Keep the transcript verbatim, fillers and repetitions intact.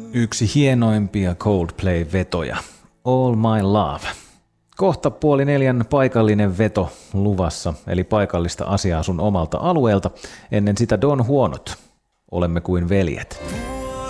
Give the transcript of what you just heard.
Yksi hienoimpia Coldplay-vetoja. All My Love. Kohta puoli neljän paikallinen veto luvassa, eli paikallista asiaa sun omalta alueelta. Ennen sitä Don Huonot. Olemme kuin veljet.